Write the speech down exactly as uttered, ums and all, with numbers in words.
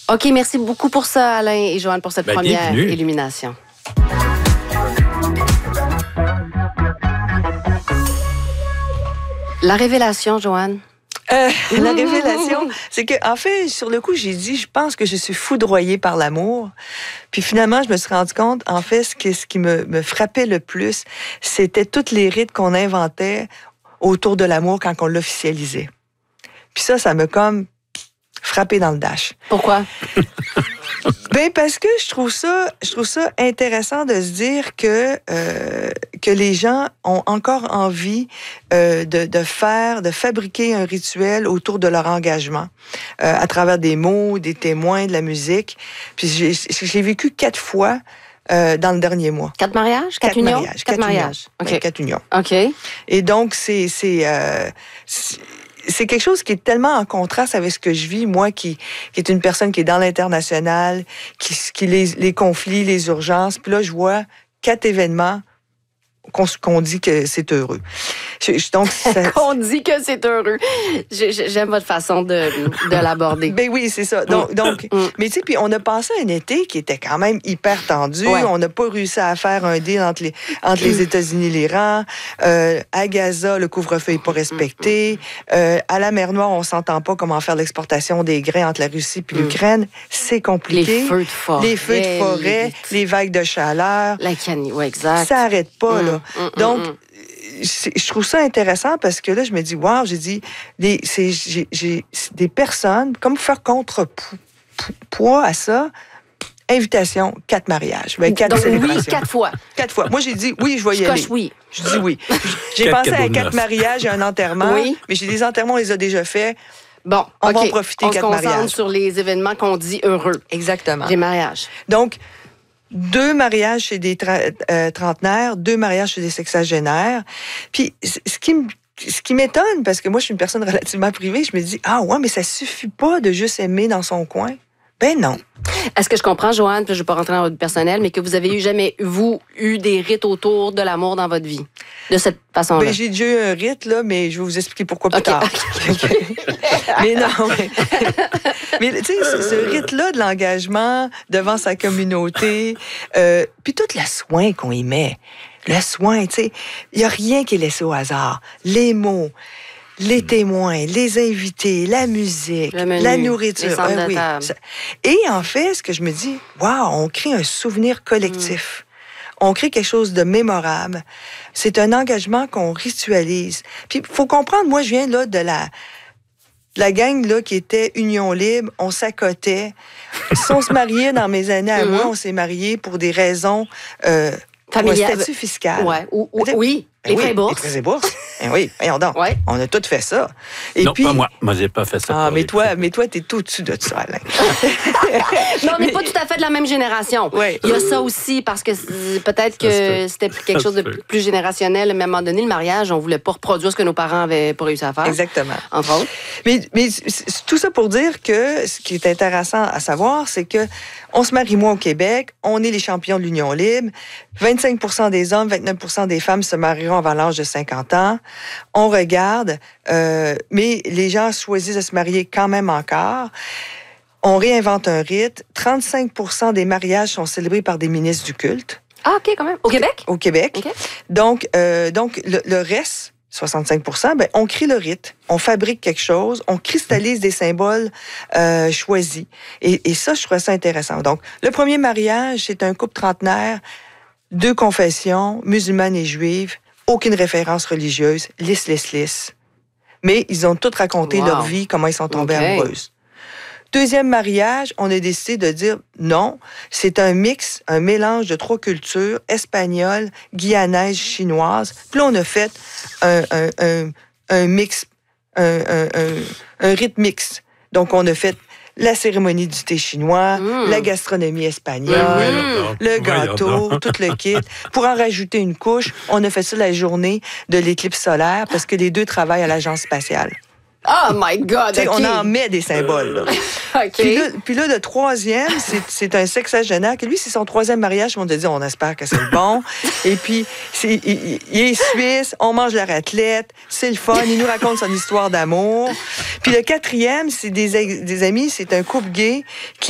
OK, merci beaucoup pour ça, Alain et Joanne, pour cette Ben, première bienvenue. illumination. La révélation, Joanne. Euh, la révélation, c'est que, en fait, sur le coup, j'ai dit, je pense que je suis foudroyée par l'amour. Puis finalement, je me suis rendu compte, en fait, ce, que, ce qui me, me frappait le plus, c'était tous les rites qu'on inventait autour de l'amour quand on l'officialisait. Puis ça, ça m'a comme frappé dans le dash. Pourquoi? Ben parce que je trouve ça, je trouve ça intéressant de se dire que euh, que les gens ont encore envie euh, de, de faire, de fabriquer un rituel autour de leur engagement euh, à travers des mots, des témoins, de la musique. Puis j'ai, j'ai vécu quatre fois euh, dans le dernier mois. Quatre mariages? Quatre, Quatre unions? mariages. Quatre, mariages. Unions. OK. Ouais, quatre unions. OK. Et donc c'est c'est euh, c'est c'est quelque chose qui est tellement en contraste avec ce que je vis, moi, qui, qui est une personne qui est dans l'international, qui, qui les, les conflits, les urgences. Puis là, je vois quatre événements qu'on, qu'on dit que c'est heureux. Je, je, donc, ça... Qu'on dit que c'est heureux. Je, je, j'aime votre façon de, de l'aborder. Ben oui, c'est ça. Donc, donc Mm. mais tu sais, puis on a passé un été qui était quand même hyper tendu. Ouais. On n'a pas réussi à faire un deal entre les, entre les États-Unis et l'Iran. Euh, à Gaza, le couvre-feu n'est pas respecté. Euh, à la mer Noire, on s'entend pas comment faire l'exportation des grains entre la Russie et l'Ukraine. C'est compliqué. Les feux de forêt. Les feux de forêt, les, les vagues de chaleur. La canne, oui, exact. Ça n'arrête pas, Mm, là. mm, Donc, mm, mm. je trouve ça intéressant parce que là, je me dis, wow, j'ai dit, les, c'est, j'ai, j'ai des personnes, comme faire contrepoids à ça, invitation, quatre mariages, ben, quatre Donc, célébrations. oui, quatre fois. Quatre fois. Moi, j'ai dit, oui, je vais y Je aller. coche oui. Je dis oui. J'ai Quatre pensé à cadeaux de quatre noces. mariages et un enterrement, Oui. mais j'ai des enterrements, on les a déjà faits. Bon, On OK. va en profiter, On se quatre concentre mariages. sur les événements qu'on dit heureux. Exactement. Les mariages. Donc, deux mariages chez des tra- euh, trentenaires, deux mariages chez des sexagénaires. Puis, c- ce qui me Ce qui m'étonne, parce que moi, je suis une personne relativement privée, je me dis, ah ouais, mais ça suffit pas de juste aimer dans son coin. Ben non. Est-ce que je comprends, Joanne, puis je ne vais pas rentrer dans votre personnel, mais que vous avez eu jamais, vous, eu des rites autour de l'amour dans votre vie? De cette façon-là? Ben, j'ai déjà eu un rite, là, mais je vais vous expliquer pourquoi plus OK, tard. OK. Mais non, mais, mais tu sais, ce, ce rite-là de l'engagement devant sa communauté, euh, puis tout le soin qu'on y met, le soin, tu sais, il n'y a rien qui est laissé au hasard. Les mots, les témoins, les invités, la musique, Le menu, la nourriture. les centres Ah de oui, table. ça- Et en fait, ce que je me dis, waouh, on crée un souvenir collectif. On crée quelque chose de mémorable. C'est un engagement qu'on ritualise. Puis, il faut comprendre, moi, je viens là de la... La gang là, qui était Union Libre, on s'accotait. Si on se mariait dans mes années à Mhm. moi, on s'est mariés pour des raisons euh, pour un Familial. statut fiscal. Ouais. Ou, ou- Ben, oui, ben les oui, frais bourses. Les frais et bourses. Ben oui, voyons donc. Ouais. On a tous fait ça. Et non, puis, pas moi. Moi, j'ai pas fait ça. Ah, pour mais les toi, prix. mais toi, t'es tout au-dessus de ça, Alain. Mais on n'est pas tout à fait de la même génération. Ouais. Il y a ça aussi, parce que c'est- peut-être Ça se que peut. c'était quelque Ça chose se de peut. plus générationnel, mais à un moment donné, le mariage, on voulait pas reproduire ce que nos parents avaient pas réussi à faire. Exactement. Entre autres. Mais, mais c'est- c'est tout ça pour dire que ce qui est intéressant à savoir, c'est que on se marie moins au Québec, on est les champions de l'Union Libre, vingt-cinq pour cent des hommes, vingt-neuf pour cent des femmes se marieront avant l'âge de cinquante ans. On regarde, euh, mais les gens choisissent de se marier quand même encore. On réinvente un rite. trente-cinq pour cent des mariages sont célébrés par des ministres du culte Ah, OK, quand même. Au Québec? au Québec. OK. Donc, euh, donc le, le reste, soixante-cinq pour cent, ben, on crée le rite, on fabrique quelque chose, on cristallise des symboles euh, choisis. Et, et ça, je trouve ça intéressant. Donc, le premier mariage, c'est un couple trentenaire, deux confessions, musulmanes et juives, aucune référence religieuse, lisse, lisse, lisse. Mais ils ont tous raconté Wow. leur vie, comment ils sont tombés OK. amoureuses. Deuxième mariage, on a décidé de dire non, c'est un mix, un mélange de trois cultures, espagnole, guyanaise, chinoise. Puis là, on a fait un, un, un, un mix, un, un, un, un rite mix. Donc, on a fait la cérémonie du thé chinois, Mm. la gastronomie espagnole, Ben, voyons donc. le Voyons gâteau, donc. tout le kit. Pour en rajouter une couche, on a fait ça la journée de l'éclipse solaire parce que les deux travaillent à l'agence spatiale. Oh my God! Tu sais, OK. On en met des symboles. Là. OK. Puis là, puis là, le troisième, c'est, c'est un sexagénaire, que lui, c'est son troisième mariage. On te dit, on espère que c'est le bon. Et puis, c'est, il, il est suisse, on mange la raclette, c'est le fun, il nous raconte son histoire d'amour. Puis le quatrième, c'est des, des amis, c'est un couple gay qui